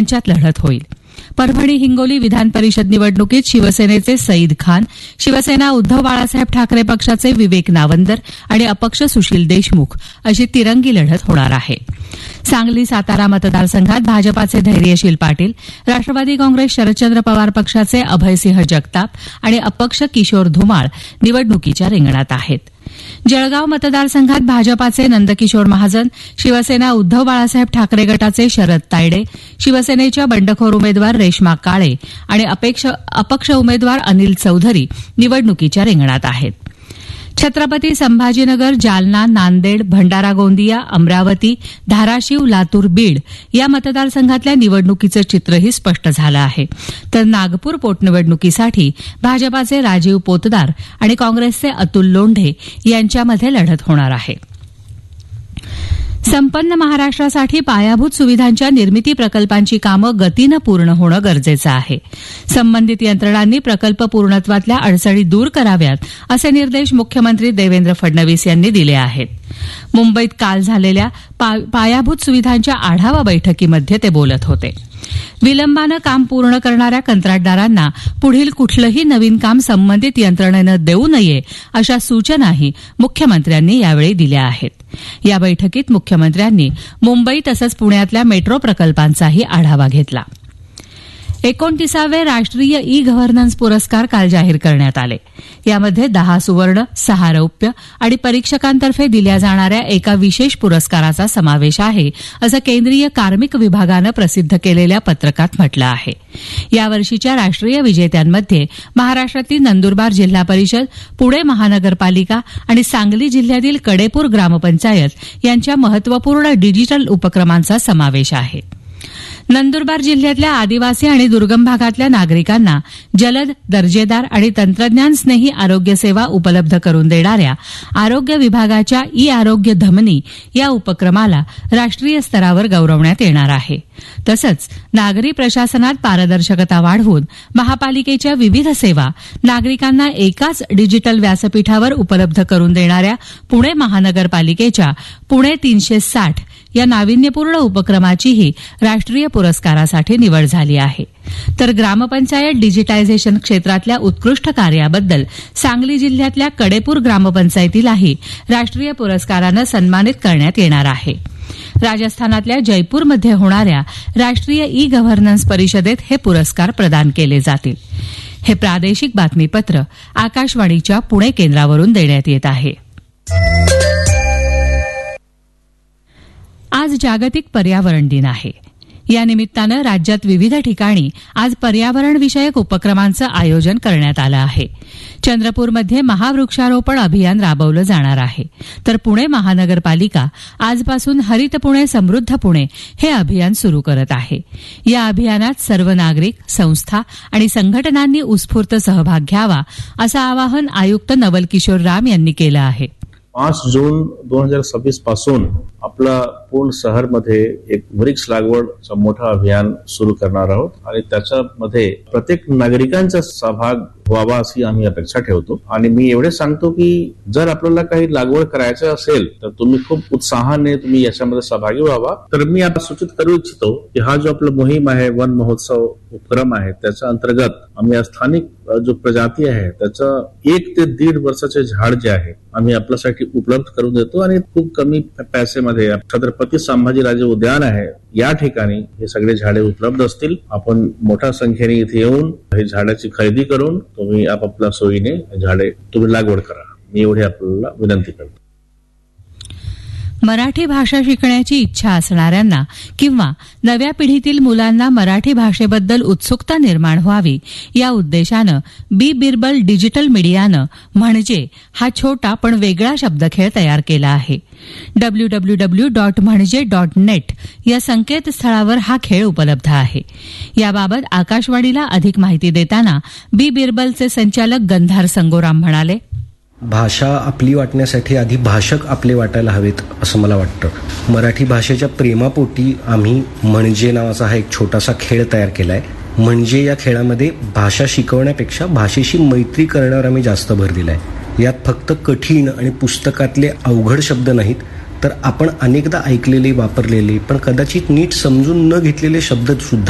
यांच्यात लढत होईल. परभणी हिंगोली विधान परिषद निवडणुकीत शिवसेनेचे सईद खान, शिवसेना उद्धव बाळासाहेब ठाकरे पक्षाचे विवेक नावंदर आणि अपक्ष सुशील देशमुख अशी तिरंगी लढत होणार आहे. सांगली सातारा मतदारसंघात भाजपाचे धैर्यशील पाटील, राष्ट्रवादी काँग्रेस शरदचंद्र पवार पक्षाचे अभयसिंह जगताप आणि अपक्ष किशोर धुमाळ निवडणुकीच्या रिंगणात आहेत. जळगाव मतदारसंघात भाजपाचे नंदकिशोर महाजन, शिवसेना उद्धव बाळासाहेब ठाकरे गटाचे शरद तायडे, शिवसेनेच्या बंडखोर उमेदवार रेश्मा काळे आणि अपक्ष उमेदवार अनिल चौधरी निवडणुकीच्या रिंगणात आहेत. छत्रपती संभाजीनगर, जालना, नांदेड, भंडारा गोंदिया, अमरावती, धाराशिव, लातूर, बीड या मतदारसंघातल्या निवडणुकीचं चित्रही स्पष्ट झालं आहे. तर नागपूर पोटनिवडणुकीसाठी भाजपाचे राजीव पोतदार आणि काँग्रेसचे अतुल लोंढे यांच्यामध्ये लढत होणार आहे. संपन्न महाराष्ट्रासाठी पायाभूत सुविधांच्या निर्मिती प्रकल्पांची कामं गतीनं पूर्ण होणं गरजेचं आहे. संबंधित यंत्रणांनी प्रकल्प पूर्णत्वातल्या अडचणी दूर कराव्यात असे निर्देश मुख्यमंत्री देवेंद्र फडणवीस यांनी दिले आहेत. मुंबईत काल झालेल्या पायाभूत सुविधांच्या आढावा बैठकीमध्ये ते बोलत होते. विलंबानं काम पूर्ण करणाऱ्या कंत्राटदारांना पुढील कुठलंही नवीन काम संबंधित यंत्रणेनं देऊ नये अशा सूचनाही मुख्यमंत्र्यांनी यावेळी दिल्या आहेत. या बैठकीत मुख्यमंत्र्यांनी मुंबई तसंच पुण्यातल्या मेट्रो प्रकल्पांचाही आढावा घेतला. 29वे राष्ट्रीय ई गव्हर्नन्स पुरस्कार काल जाहीर करण्यात आले. यामध्ये 10 सुवर्ण, 6 रौप्य आणि परीक्षकांतर्फे दिल्या जाणाऱ्या एका विशेष पुरस्काराचा समावेश आहे, असं केंद्रीय कार्मिक विभागानं प्रसिद्ध केलेल्या पत्रकात म्हटलं आहे. यावर्षीच्या राष्ट्रीय विजेत्यांमध्ये महाराष्ट्रातील नंदुरबार जिल्हा परिषद, पुणे महानगरपालिका आणि सांगली जिल्ह्यातील कडेपूर ग्रामपंचायत यांच्या महत्वपूर्ण डिजिटल उपक्रमांचा समावेश आहे. नंदुरबार जिल्ह्यातल्या आदिवासी आणि दुर्गम भागातल्या नागरिकांना जलद, दर्जेदार आणि तंत्रज्ञानस्नेही आरोग्य सेवा उपलब्ध करून देणाऱ्या आरोग्य विभागाच्या ई आरोग्य धमनी या उपक्रमाला राष्ट्रीय स्तरावर गौरवण्यात येणार आहे. तसंच नागरी प्रशासनात पारदर्शकता वाढवून महापालिकेच्या विविध सेवा नागरिकांना एकाच डिजिटल व्यासपीठावर उपलब्ध करून देणाऱ्या पुणे महानगरपालिकेच्या पुणे 360 या नाविन्यपूर्ण उपक्रमाचीही राष्ट्रीय पुरस्कारासाठी निवड झाली आहे. तर ग्रामपंचायत डिजिटायझेशन क्षेत्रातल्या उत्कृष्ट कार्याबद्दल सांगली जिल्ह्यातल्या कडेपूर ग्रामपंचायतीलाही राष्ट्रीय पुरस्कारानं सन्मानित करण्यात येणार आहे. राजस्थानातल्या जयपूरमध्ये होणाऱ्या राष्ट्रीय ई गव्हर्नन्स परिषदेत हे पुरस्कार प्रदान केले जातील. हे प्रादेशिक बातमीपत्र आकाशवाणीच्या पुणे केंद्रावरून देण्यात येत आहे. आज जागतिक पर्यावरण दिन आहे. या निमित्तानं राज्यात विविध ठिकाणी आज पर्यावरणविषयक उपक्रमांचं आयोजन करण्यात आलं आहे. चंद्रपूरमध्ये महावृक्षारोपण अभियान राबवलं जाणार आहे. तर पुणे महानगरपालिका आजपासून हरित पुणे समृद्ध पुणे हे अभियान सुरू करत आहे. या अभियानात सर्व नागरिक, संस्था आणि संघटनांनी उत्स्फूर्त सहभाग घ्यावा असं आवाहन आयुक्त नवल किशोर राम यांनी केलं आहे. 5 जून 2026 पासून आपला पूर्ण शहरमध्ये एक वृक्ष लागवडचं मोठं अभियान सुरू करणार आहोत आणि त्याच्यामध्ये प्रत्येक नागरिकांचा सहभाग व्हावा अशी आम्ही अपेक्षा ठेवतो. आणि मी एवढे सांगतो की जर आपल्याला काही लागवड करायचं असेल तर तुम्ही खूप उत्साहाने तुम्ही याच्यामध्ये सहभागी व्हावा. तर मी आता सूचित करू इच्छितो की हा जो आपला मोहीम आहे, वन महोत्सव उपक्रम आहे, त्याच्या अंतर्गत आम्ही स्थानिक जो प्रजाती आहे त्याचं 1 ते 1.5 वर्षाचे झाड जे आहे आम्ही आपल्यासाठी उपलब्ध करून देतो आणि खूप कमी पैसेमध्ये छत्रपती संभाजीराजे उद्यान आहे या ठिकाणी हे सगळे झाडे उपलब्ध असतील. आपण मोठ्या संख्येने इथे येऊन हे झाडाची खरेदी करून तुम्ही आपापल्या सोयीने झाडे तुम्ही लागवड करा. मी एवढी आपल्याला विनंती करतो. मराठी भाषा शिकण्याची इच्छा असणाऱ्यांना किंवा नव्या पिढीतील मुलांना मराठी भाषेबद्दल उत्सुकता निर्माण व्हावी या उद्देशानं बी बिरबल डिजिटल मीडियानं म्हणजे हा छोटा पण वेगळा शब्दखेळ तयार केला आहे. www.म्हणजे.net या संकेतस्थळावर हा खेळ उपलब्ध आहे. याबाबत आकाशवाणीला अधिक माहिती देताना बी बिरबलचे संचालक गंधार संगोराम म्हणाले, भाषा आपली वाटण्यासाठी आधी भाषक आपले वाटायला हवेत असं मला वाटतं. मराठी भाषेच्या प्रेमापोटी आम्ही म्हणजे नावाचा हा एक छोटासा खेळ तयार केलाय. म्हणजे या खेळामध्ये भाषा शिकवण्यापेक्षा भाषेशी मैत्री करण्यावर आम्ही जास्त भर दिलाय. यात फक्त कठीण आणि पुस्तकातले अवघड शब्द नाहीत तर आपण अनेकदा ऐकलेले, वापरलेले पण कदाचित नीट समजून न घेतलेले शब्द सुद्धा